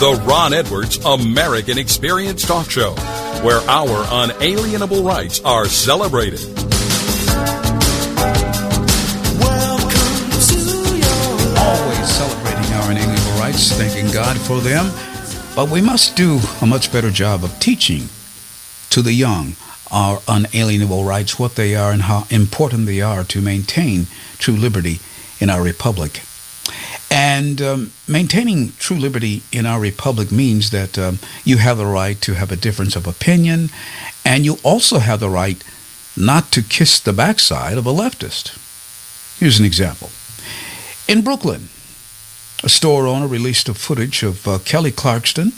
The Ron Edwards American Experience Talk Show, where our unalienable rights are celebrated. Always celebrating our inalienable rights, thanking God for them. But we must do a much better job of teaching to the young our unalienable rights, what they are and how important they are to maintain true liberty in our republic. And maintaining true liberty in our republic means that you have the right to have a difference of opinion, and you also have the right not to kiss the backside of a leftist. Here's an example. In Brooklyn, a store owner released a footage of Kelly Clarkson.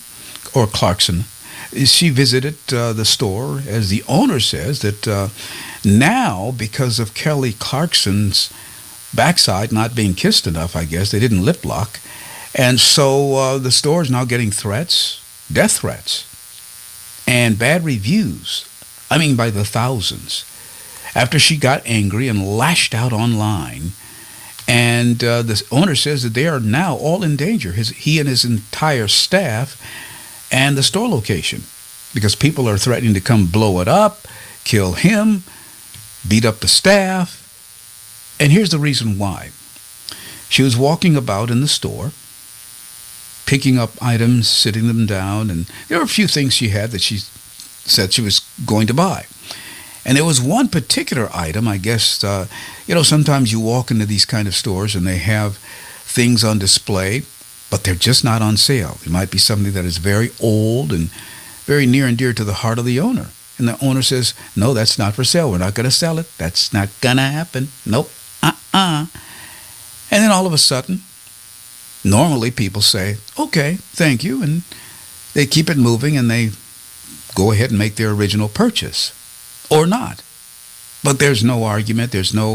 She visited the store, as the owner says, that now, because of Kelly Clarkson's backside not being kissed enough, I guess, they didn't lip lock, and so the store is now getting threats, death threats, and bad reviews, I mean by the thousands, after she got angry and lashed out online. And the owner says that they are now all in danger, he and his entire staff and the store location, because people are threatening to come blow it up, kill him, beat up the staff. And here's the reason why. She was walking about in the store, picking up items, sitting them down, and there were a few things she had that she said she was going to buy. And there was one particular item, I guess, sometimes you walk into these kind of stores and they have things on display, but they're just not on sale. It might be something that is very old and very near and dear to the heart of the owner. And the owner says, no, that's not for sale. We're not going to sell it. That's not going to happen. Nope. And then all of a sudden, normally people say, okay, thank you. And they keep it moving and they go ahead and make their original purchase. Or not. But there's no argument. There's no